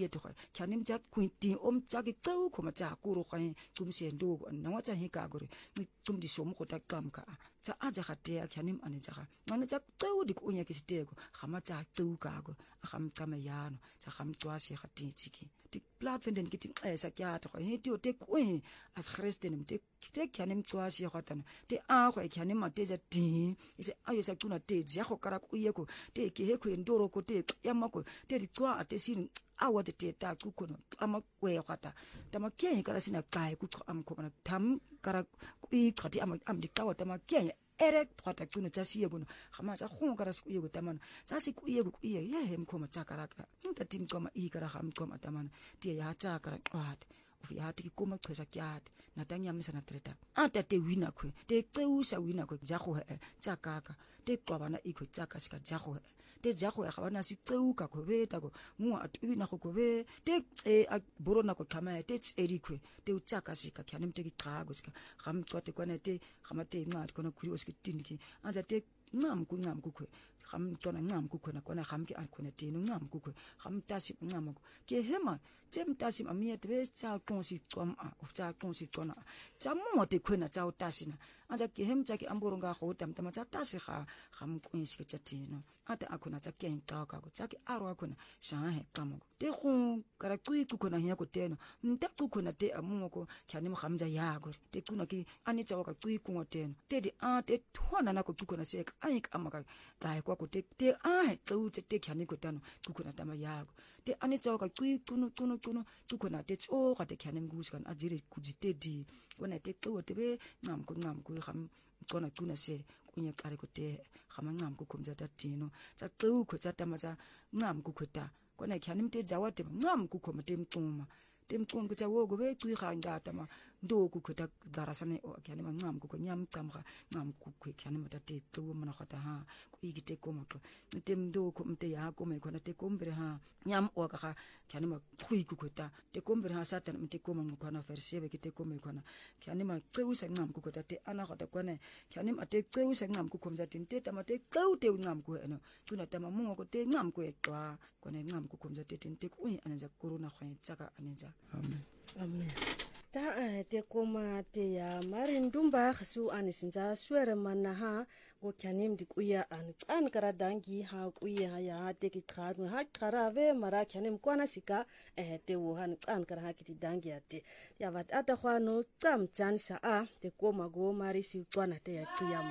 kuye to kyanim jat kuiti jagi tau ko ma cha kuro khain chum se ndo na wa cha hi ka gore chum di som ko ta kam ka cha aja khate kyanim ane cha ngana cha tau di kunya ki ste ko khama cha tau ka go kham kama yano cha kham twa se khati chiki di platform ki ting sa kya to hi ti o te ku as christian te kyanim twa se khatan te a ko kyanim ma te ja ti ise ayo sa tuna te ja ko kara ku ye ko te ke he ko ndoro ko te yama ko te di twa ate sin awa te ta ku kono ama we khata tama ke kara sina kai ku am ko na tam kara ku khati am di kawa tama ke ere khata ku no tsasi yego khama sa khon kara su yego tamana sa si ku yego ku ye hem ko ma tsakara ka nta tim ko ma I kara kham ko ma tamana ti ya tsakara kwat ufi hati koma kwesa kyat na tanya misa na treta ata te wina kwe te tseusa wina kwe jago tsakaka te kwabana iko tsaka sika jago te jago ya khabana si tseuka kwe beta ko mu atubina ko kwe te borona ko thama te tseri kwe te utsaka sika kyanem te kitrago sika kham tsote kwana te khamate ngat kona kuri oskitindiki anja te ngam ku kwe kham tona ngam ku kwe na kona kham ki akona te no ngam ku kwe kham tasi ngam ko ke hema jem tasi amia te cha konsi twam a of cha konsi tona cha mo te kwe na cha utasina anja ke hem cha ki amboronga kho tam tam cha tasi kha kham ku iske cha tino ata akona cha ke ta ka ko cha ki aro akona sha he kamo te khu kara ku kona hiya ko teno nta ku kona te amu ko kyani mo khamja ya go te kuna ki ani cha ka ku ngoteno te di a te thona na ko ku kona se ai amaka kai kwa ko te a tsu te kyani ko tano ku kona tama ya go te ani cha ka ku ku kona te tso ka te kyani ngus kan ajire ku jite di kona te tso te be ngam ko kham kona tuna se kunya kare ko te khama ngam ko kumja ta tino cha tsu ko cha tama cha ngam ko khota kona kyani mte jawate ngam ko khoma te mtuma temtun ko chawo go be tu kha ngata ma ndo ku khota darasane o kyani ma ngam ko nyam tamga ngam ku kyani mata te tu mana khata ha ku igite ko mo tem ndo ko mte ya ko me ko na te ko mbre ha nyam o ka kyani ma ku khota te ko mbre ha satan mte ko mo ko na verse be kite ko me ko na kyani ma tsewu sa ngam ku khota te ana khata ko ne kyani ma te tsewu sa ngam ku khomza tin te tama te tsewu te ngam ku eno tuna tama mo ko te ngam ku etwa ko ne ngam ku khomza te tin te ku anaja corona khwe tsaka anaja Amen. Ta te koma te ya marindumba khasu anisinja swere manaha go kyanim dik uya an karadangi ha uya ya te ki khadu ha kharave mara kyanim kwana sika te wo han an kara ha kiti dangi ate ya wat ata khwano tsam chan sa a te koma go mari si kwana te ya